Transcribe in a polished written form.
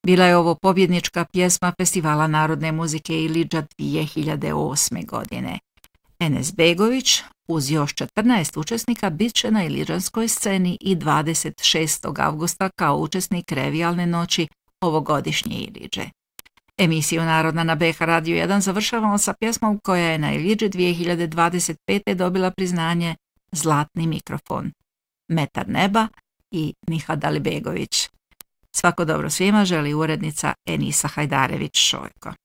Bila je ovo pobjednička pjesma Festivala narodne muzike Ilidža 2008. godine. Enes Begović uz još 14 učesnika bit će na ilidžanskoj sceni i 26. avgusta kao učesnik revijalne noći ovogodišnje Ilidže. Emisiju Narodna na BH Radio 1 završavamo sa pjesmom koja je na Ilidži 2025. dobila priznanje Zlatni mikrofon. Metar neba i Nihad Alibegović. Svako dobro svima želi urednica Enisa Hajdarević-Šojko.